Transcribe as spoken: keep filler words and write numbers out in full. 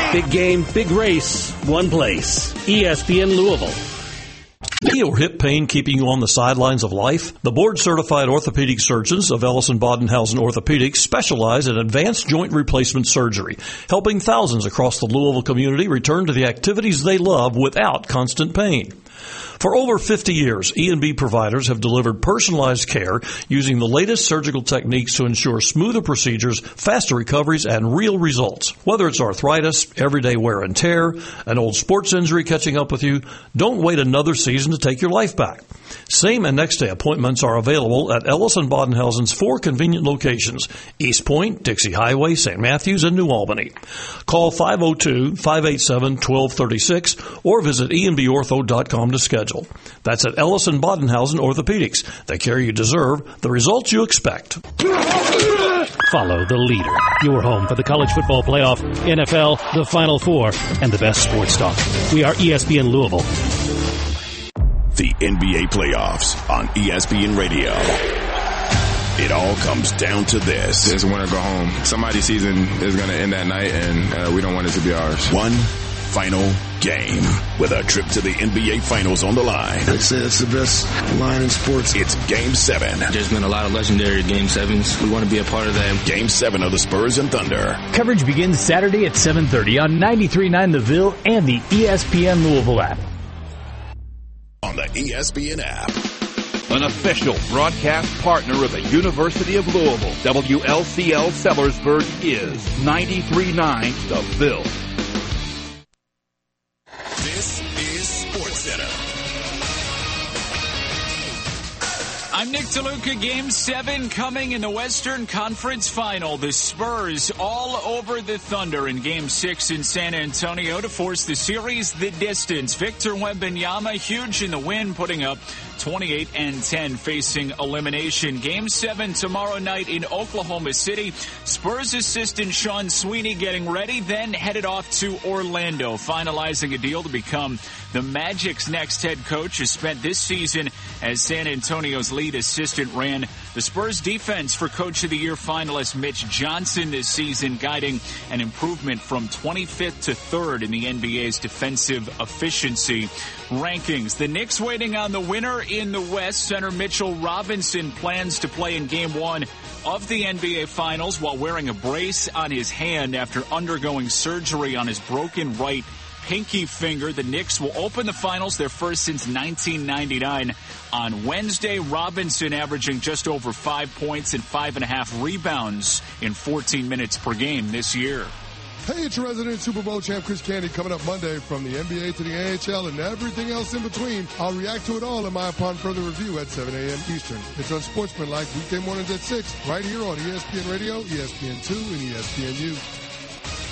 Big game, big race, one place. E S P N Louisville. Knee or hip pain keeping you on the sidelines of life? The board-certified orthopedic surgeons of Ellison Bodenhausen Orthopedics specialize in advanced joint replacement surgery, helping thousands across the Louisville community return to the activities they love without constant pain. For over fifty years, E and B providers have delivered personalized care using the latest surgical techniques to ensure smoother procedures, faster recoveries, and real results. Whether it's arthritis, everyday wear and tear, an old sports injury catching up with you, don't wait another season to take your life back. Same and next day appointments are available at Ellison Bodenhausen's four convenient locations: East Point, Dixie Highway, Saint Matthews, and New Albany. Call five oh two, five eight seven, one two three six or visit e n b ortho dot com to schedule. That's at Ellison Bodenhausen Orthopedics. The care you deserve, the results you expect. Follow the leader. Your home for the college football playoff, N F L, the Final Four, and the best sports talk. We are E S P N Louisville. The N B A playoffs on E S P N Radio. It all comes down to this. It's win or go home. Somebody's season is going to end that night, and uh, we don't want it to be ours. One final game with a trip to the N B A Finals on the line. I'd say it's the best line in sports. It's Game seven. There's been a lot of legendary Game sevens. We want to be a part of that. Game seven of the Spurs and Thunder. Coverage begins Saturday at seven thirty on ninety-three point nine The Ville and the E S P N Louisville app. On the E S P N app. An official broadcast partner of the University of Louisville, W L C L Sellersburg is ninety-three point nine The Ville. This is SportsCenter. I'm Nick DeLuca. Game seven coming in the Western Conference Final. The Spurs all over the Thunder in Game six in San Antonio to force the series the distance. Victor Wembanyama, huge in the win, putting up twenty-eight and ten, facing elimination. Game seven tomorrow night in Oklahoma City. Spurs assistant Sean Sweeney getting ready, then headed off to Orlando, finalizing a deal to become the Magic's next head coach, who spent this season as San Antonio's lead assistant, ran the Spurs defense for Coach of the Year finalist Mitch Johnson this season, guiding an improvement from twenty-fifth to third in the N B A's defensive efficiency rankings. The Knicks waiting on the winner in the West. Center Mitchell Robinson plans to play in Game one of the N B A Finals while wearing a brace on his hand after undergoing surgery on his broken right pinky finger. The Knicks will open the finals, their first since nineteen ninety-nine, on Wednesday. Robinson averaging just over five points and five and a half rebounds in fourteen minutes per game this year. Hey, it's your resident Super Bowl champ Chris Candy coming up Monday from the N B A to the N H L and everything else in between. I'll react to it all in my Upon Further Review at seven a.m. Eastern. It's Unsportsmanlike weekday mornings at six right here on E S P N Radio, E S P N two, and E S P N U.